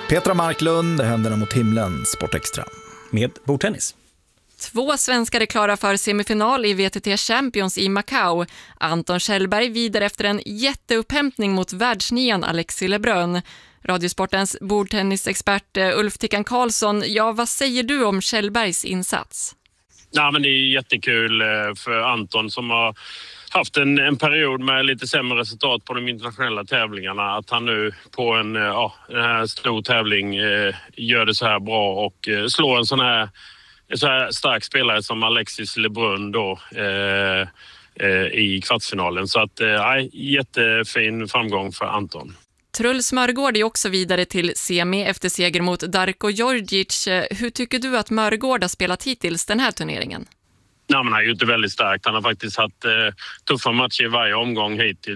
Petra Marklund, Händerna mot himlen, Sportextra. Med bordtennis. 2 svenskar är klara för semifinal i VTT Champions i Macau. Anton Kjellberg vidare efter en jätteupphämtning mot världsnian Alexis Lebrun. Radiosportens bordtennisexpert Ulf Tickan Karlsson, ja, vad säger du om Kjellbergs insats? Ja, men det är jättekul för Anton som har haft en period med lite sämre resultat på de internationella tävlingarna. Att han nu på en här stor tävling gör det så här bra och slår en så här stark spelare som Alexis Lebrun då i kvartsfinalen. Så att jättefin framgång för Anton. Truls Mörgård är också vidare till semi efter seger mot Darko Djordjic. Hur tycker du att Mörgård har spelat hittills den här turneringen? Ja, men han är ju inte väldigt starkt. Han har faktiskt haft tuffa matcher i varje omgång hittills.